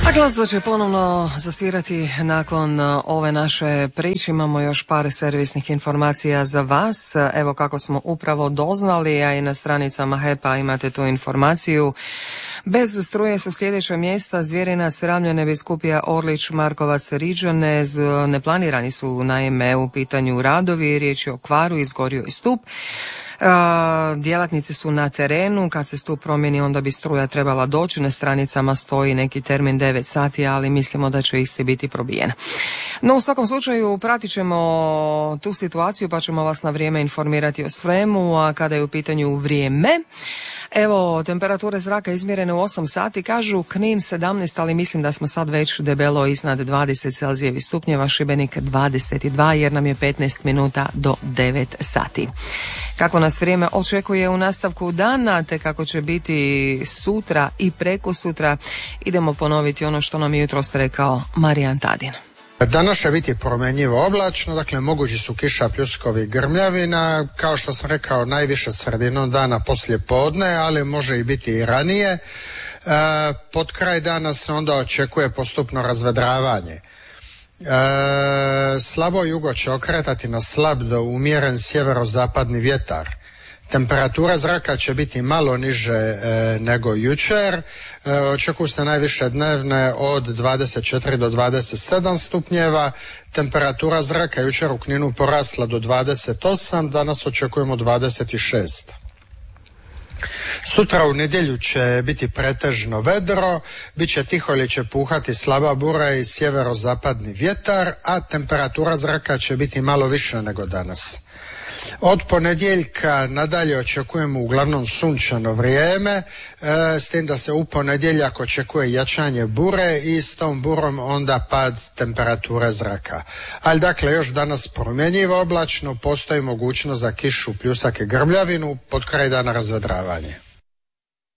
A glazba će ponovno zasvirati nakon ove naše priče. Imamo još par servisnih informacija za vas. Evo kako smo upravo doznali, a i na stranicama HEP-a imate tu informaciju. Bez struje su sljedeća mjesta: Zvjerinac, Ravljane, Biskupija, Orlić, Markovac, Riđane. Neplanirani su naime u pitanju radovi, riječ je o kvaru, izgorio je stup. Djelatnici su na terenu, kad se stup promijeni onda bi struja trebala doći. Na stranicama stoji neki termin 9 sati, ali mislimo da će isti biti probijen. No u svakom slučaju pratit ćemo tu situaciju pa ćemo vas na vrijeme informirati o svemu. A kada je u pitanju vrijeme, evo, temperature zraka izmjerene u 8 sati, kažu Knin 17, ali mislim da smo sad već debelo iznad 20 Celzijevih stupnjeva, Šibenik 22, jer nam je 15 minuta do 9 sati. Kako nas vrijeme očekuje u nastavku dana, te kako će biti sutra i prekosutra, idemo ponoviti ono što nam je jutros rekao Marijan Tadin. Danas će biti promjenjivo oblačno, dakle mogući su kiša, pljuskovi, grmljavina, kao što sam rekao najviše sredinom dana poslije podne, ali može i biti i ranije. Pod kraj dana se onda očekuje postupno razvedravanje. Slabo jugo će okretati na slab do umjeren sjeverozapadni vjetar. Temperatura zraka će biti malo niže nego jučer. Očekuju se najviše dnevne od 24 do 27 stupnjeva. Temperatura zraka jučer u Kninu porasla do 28, danas očekujemo 26. Sutra u nedjelju će biti pretežno vedro, bit će tiho ili će puhati slaba bura i sjeverozapadni vjetar, a temperatura zraka će biti malo više nego danas. Od ponedjeljka nadalje očekujemo uglavnom sunčano vrijeme, s tim da se u ponedjeljak očekuje jačanje bure i s tom burom onda pad temperature zraka. Ali dakle još danas promjenjivo oblačno, postoji mogućnost za kišu, pljusak i grmljavinu, pod kraj dana razvedravanje.